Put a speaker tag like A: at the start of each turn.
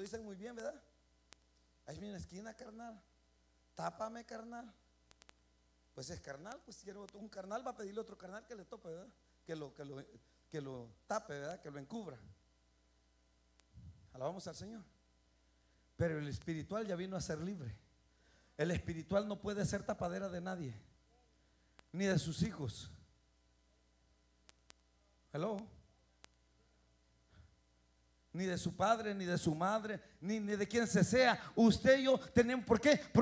A: dicen muy bien, ¿verdad? Ahí en una esquina, carnal. Tápame, carnal. Pues es carnal, pues quiero un carnal, va a pedirle otro carnal que le tope, ¿verdad? Que lo tape, ¿verdad? Que lo encubra. Alabamos al Señor. Pero el espiritual ya vino a ser libre. El espiritual no puede ser tapadera de nadie, ni de sus hijos. Hello. Ni de su padre, ni de su madre, ni de quien se sea. Usted y yo tenemos, ¿por qué? Porque